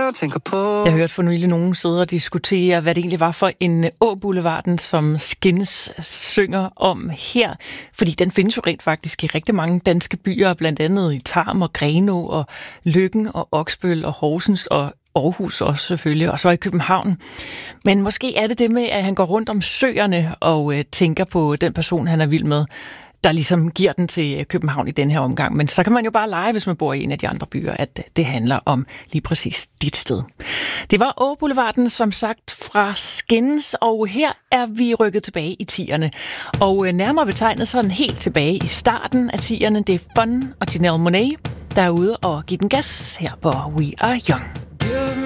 jeg tænker på. Jeg hørte for nylig nogen sidde og diskutere, hvad det egentlig var for en Å-boulevarden, som Skins synger om her. Fordi den findes jo rent faktisk i rigtig mange danske byer, blandt andet i Tarm og Grenaa og Løkken og Oksbøl og Horsens og Aarhus også selvfølgelig, og så i København. Men måske er det med, at han går rundt om søerne og tænker på den person, han er vild med, der ligesom giver den til København i den her omgang. Men så kan man jo bare lege, hvis man bor i en af de andre byer, at det handler om lige præcis dit sted. Det var Å-boulevarden, som sagt, fra Skins, og her er vi rykket tilbage i 10'erne. Og nærmere betegnet sådan helt tilbage i starten af 10'erne, det er Fun og Janelle Monáe, der er ude og give den gas her på We Are Young. Give